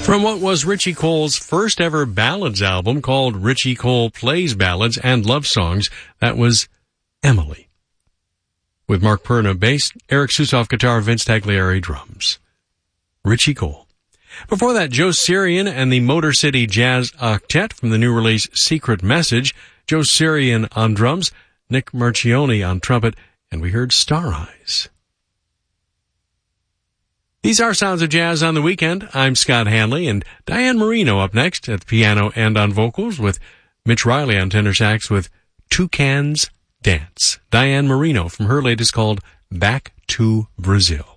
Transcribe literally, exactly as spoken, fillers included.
From what was Richie Cole's first ever ballads album called Richie Cole Plays Ballads and Love Songs, that was Emily. With Mark Perna bass, Eric Susoff guitar, Vince Tagliari drums. Richie Cole. Before that, Joe Sirian and the Motor City Jazz Octet from the new release Secret Message. Joe Sirian on drums, Nick Marchione on trumpet, and we heard Star Eyes. These are Sounds of Jazz on the Weekend. I'm Scott Hanley, and Diane Marino up next at the piano and on vocals, with Mitch Riley on tenor sax with Toucans Dance. Diane Marino from her latest called Back to Brazil.